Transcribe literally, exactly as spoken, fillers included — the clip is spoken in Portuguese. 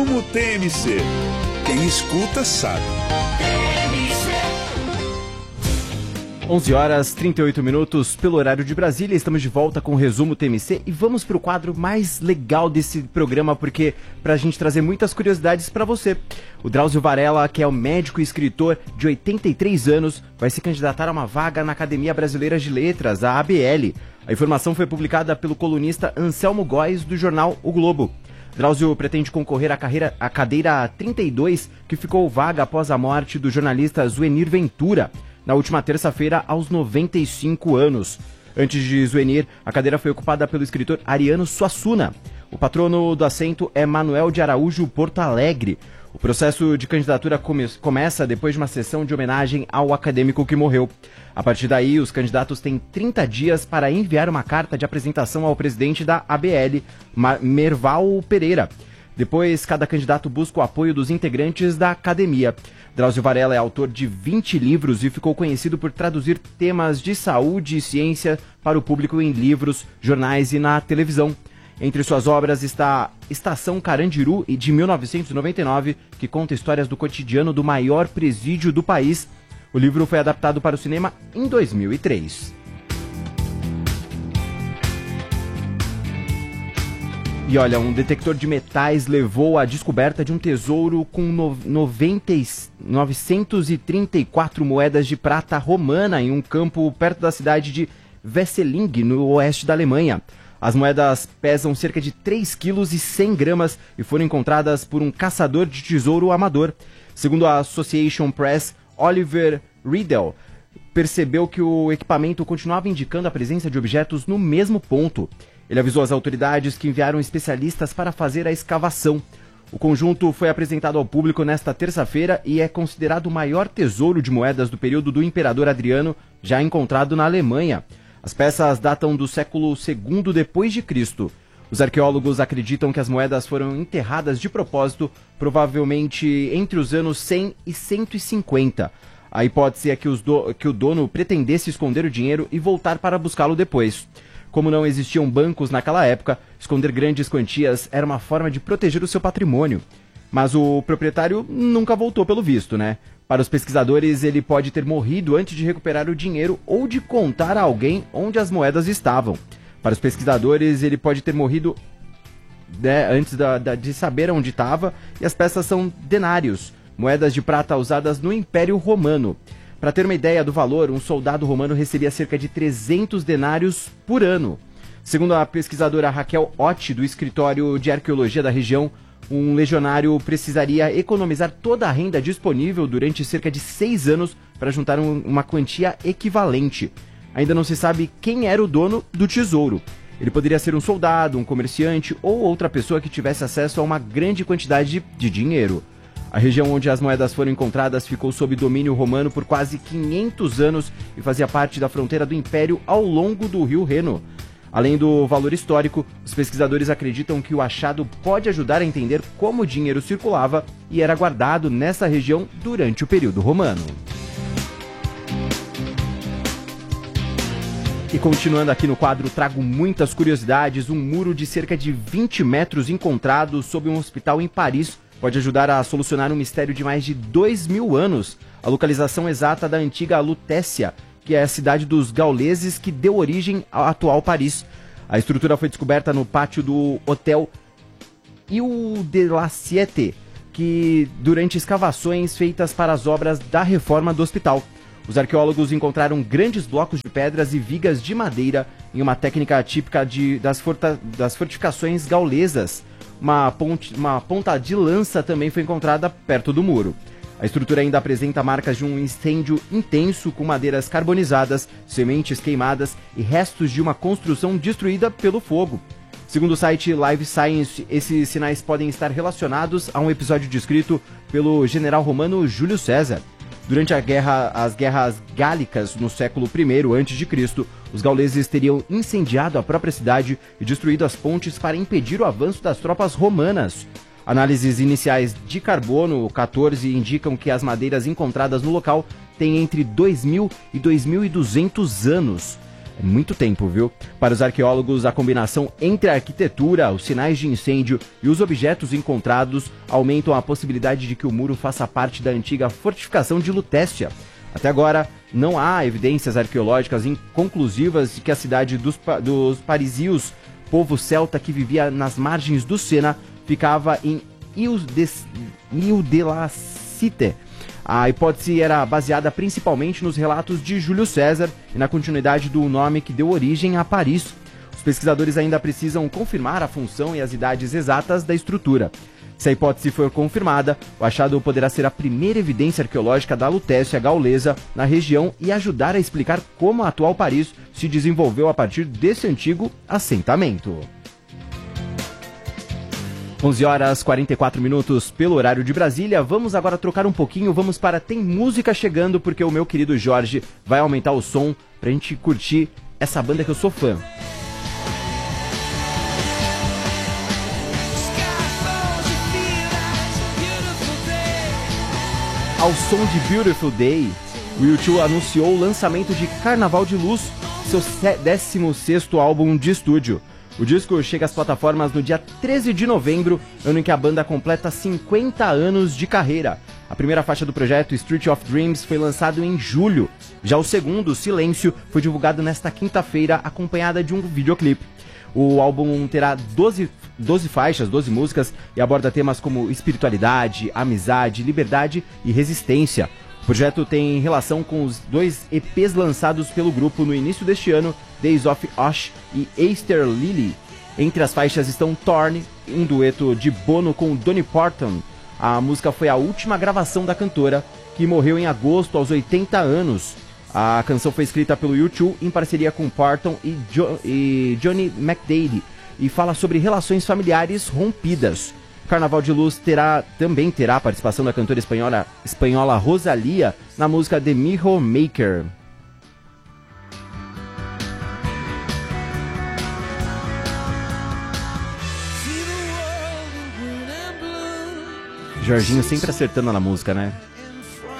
Como T M C. Quem escuta sabe. onze horas e trinta e oito minutos pelo horário de Brasília, estamos de volta com o Resumo T M C e vamos para o quadro mais legal desse programa, porque para a gente trazer muitas curiosidades para você. O Drauzio Varela, que é o médico e escritor de oitenta e três anos, vai se candidatar a uma vaga na Academia Brasileira de Letras, a A B L. A informação foi publicada pelo colunista Anselmo Góes, do jornal O Globo. Drauzio pretende concorrer à, carreira, à cadeira trinta e dois, que ficou vaga após a morte do jornalista Zuenir Ventura, na última terça-feira, aos noventa e cinco anos. Antes de Zuenir, a cadeira foi ocupada pelo escritor Ariano Suassuna. O patrono do assento é Manuel de Araújo Porto Alegre. O processo de candidatura come- começa depois de uma sessão de homenagem ao acadêmico que morreu. A partir daí, os candidatos têm trinta dias para enviar uma carta de apresentação ao presidente da A B L, Merval Pereira. Depois, cada candidato busca o apoio dos integrantes da academia. Drauzio Varela é autor de vinte livros e ficou conhecido por traduzir temas de saúde e ciência para o público em livros, jornais e na televisão. Entre suas obras está Estação Carandiru, de mil novecentos e noventa e nove, que conta histórias do cotidiano do maior presídio do país. O livro foi adaptado para o cinema em dois mil e três. E olha, um detector de metais levou à descoberta de um tesouro com noventa, novecentas e trinta e quatro moedas de prata romana em um campo perto da cidade de Wesseling, no oeste da Alemanha. As moedas pesam cerca de três quilos e cem gramas e foram encontradas por um caçador de tesouro amador. Segundo a Association Press, Oliver Riedel percebeu que o equipamento continuava indicando a presença de objetos no mesmo ponto. Ele avisou as autoridades, que enviaram especialistas para fazer a escavação. O conjunto foi apresentado ao público nesta terça-feira e é considerado o maior tesouro de moedas do período do Imperador Adriano, já encontrado na Alemanha. As peças datam do século segundo depois de Cristo. Os arqueólogos acreditam que as moedas foram enterradas de propósito, provavelmente entre os anos cem e cento e cinquenta. A hipótese é que, os do... que o dono pretendesse esconder o dinheiro e voltar para buscá-lo depois. Como não existiam bancos naquela época, esconder grandes quantias era uma forma de proteger o seu patrimônio. Mas o proprietário nunca voltou, pelo visto, né? Para os pesquisadores, ele pode ter morrido antes de recuperar o dinheiro ou de contar a alguém onde as moedas estavam. Para os pesquisadores, ele pode ter morrido, né, antes da, da, de saber onde estava, e as peças são denários, moedas de prata usadas no Império Romano. Para ter uma ideia do valor, um soldado romano recebia cerca de trezentos denários por ano. Segundo a pesquisadora Raquel Otti, do escritório de arqueologia da região, um legionário precisaria economizar toda a renda disponível durante cerca de seis anos para juntar um, uma quantia equivalente. Ainda não se sabe quem era o dono do tesouro. Ele poderia ser um soldado, um comerciante ou outra pessoa que tivesse acesso a uma grande quantidade de, de dinheiro. A região onde as moedas foram encontradas ficou sob domínio romano por quase quinhentos anos e fazia parte da fronteira do Império ao longo do rio Reno. Além do valor histórico, os pesquisadores acreditam que o achado pode ajudar a entender como o dinheiro circulava e era guardado nessa região durante o período romano. E continuando aqui no quadro, trago muitas curiosidades. Um muro de cerca de vinte metros encontrado sob um hospital em Paris pode ajudar a solucionar um mistério de mais de dois mil anos. A localização exata da antiga Lutécia, que é a cidade dos gauleses que deu origem ao atual Paris. A estrutura foi descoberta no pátio do Hotel Ile de la Cité, que durante escavações feitas para as obras da reforma do hospital. Os arqueólogos encontraram grandes blocos de pedras e vigas de madeira em uma técnica típica de, das, forta, das fortificações gaulesas. Uma, ponte, uma ponta de lança também foi encontrada perto do muro. A estrutura ainda apresenta marcas de um incêndio intenso com madeiras carbonizadas, sementes queimadas e restos de uma construção destruída pelo fogo. Segundo o site Live Science, esses sinais podem estar relacionados a um episódio descrito pelo general romano Júlio César. Durante a guerra, as guerras gálicas no século primeiro antes de Cristo, os gauleses teriam incendiado a própria cidade e destruído as pontes para impedir o avanço das tropas romanas. Análises iniciais de carbono quatorze indicam que as madeiras encontradas no local têm entre dois mil e dois mil e duzentos anos. Muito tempo, viu? Para os arqueólogos, a combinação entre a arquitetura, os sinais de incêndio e os objetos encontrados aumentam a possibilidade de que o muro faça parte da antiga fortificação de Lutécia. Até agora, não há evidências arqueológicas inconclusivas de que a cidade dos, dos parisios, povo celta que vivia nas margens do Sena, ficava em Ile-de-la-Cité. A hipótese era baseada principalmente nos relatos de Júlio César e na continuidade do nome que deu origem a Paris. Os pesquisadores ainda precisam confirmar a função e as idades exatas da estrutura. Se a hipótese for confirmada, o achado poderá ser a primeira evidência arqueológica da Lutécia gaulesa na região e ajudar a explicar como a atual Paris se desenvolveu a partir desse antigo assentamento. onze horas e quarenta e quatro minutos pelo horário de Brasília. Vamos agora trocar um pouquinho, vamos para Tem Música Chegando, porque o meu querido Jorge vai aumentar o som pra gente curtir essa banda que eu sou fã. Ao som de Beautiful Day, o U dois anunciou o lançamento de Carnaval de Luz, seu décimo sexto álbum de estúdio. O disco chega às plataformas no dia treze de novembro, ano em que a banda completa cinquenta anos de carreira. A primeira faixa do projeto, Street of Dreams, foi lançado em julho. Já o segundo, Silêncio, foi divulgado nesta quinta-feira, acompanhada de um videoclipe. O álbum terá doze, doze faixas, doze músicas, e aborda temas como espiritualidade, amizade, liberdade e resistência. O projeto tem relação com os dois E Pês lançados pelo grupo no início deste ano, Days of Osh e Easter Lily. Entre as faixas estão Torn, um dueto de Bono com Dolly Parton. A música foi a última gravação da cantora, que morreu em agosto aos oitenta anos. A canção foi escrita pelo U dois em parceria com Parton e, jo- e Johnny McDaid e fala sobre relações familiares rompidas. Carnaval de Luz terá, também terá a participação da cantora espanhola, espanhola Rosalía na música The Mirror Maker. Jorginho sempre acertando na música, né?